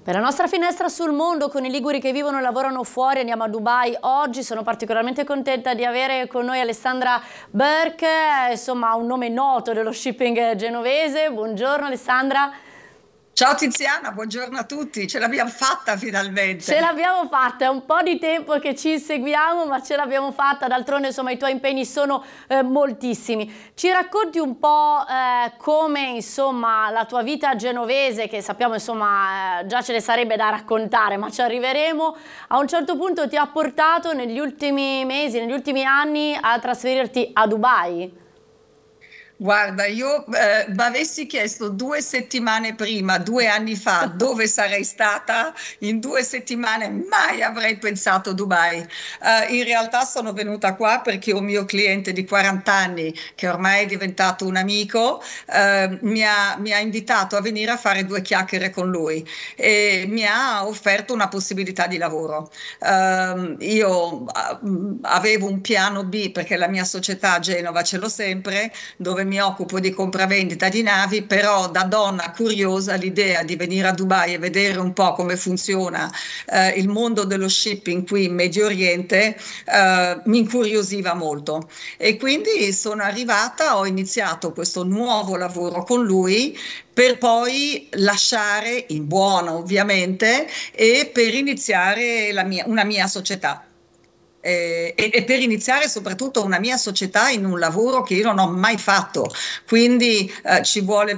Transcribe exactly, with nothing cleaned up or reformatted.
Per la nostra finestra sul mondo, con i liguri che vivono e lavorano fuori, andiamo a Dubai oggi. Sono particolarmente contenta di avere con noi Alessandra Burke, insomma un nome noto dello shipping genovese. Buongiorno Alessandra. Ciao Tiziana, buongiorno a tutti, ce l'abbiamo fatta finalmente. Ce l'abbiamo fatta, è un po' di tempo che ci inseguiamo, ma ce l'abbiamo fatta. D'altronde insomma i tuoi impegni sono eh, moltissimi. Ci racconti un po' eh, come insomma la tua vita genovese, che sappiamo insomma eh, già ce ne sarebbe da raccontare, ma ci arriveremo, a un certo punto ti ha portato negli ultimi mesi, negli ultimi anni a trasferirti a Dubai? Guarda, io eh, mi avessi chiesto due settimane prima, due anni fa, dove sarei stata in due settimane, mai avrei pensato Dubai. Eh, in realtà sono venuta qua perché un mio cliente di quaranta anni, che ormai è diventato un amico, eh, mi ha, mi ha invitato a venire a fare due chiacchiere con lui e mi ha offerto una possibilità di lavoro. Eh, io ah, avevo un piano B perché la mia società a Genova ce l'ho sempre, dove mi occupo di compravendita di navi, però da donna curiosa l'idea di venire a Dubai e vedere un po' come funziona eh, il mondo dello shipping qui in Medio Oriente eh, mi incuriosiva molto e quindi sono arrivata, ho iniziato questo nuovo lavoro con lui per poi lasciare in buono ovviamente e per iniziare la mia, una mia società. Eh, e, e per iniziare soprattutto una mia società in un lavoro che io non ho mai fatto, quindi eh, ci vuole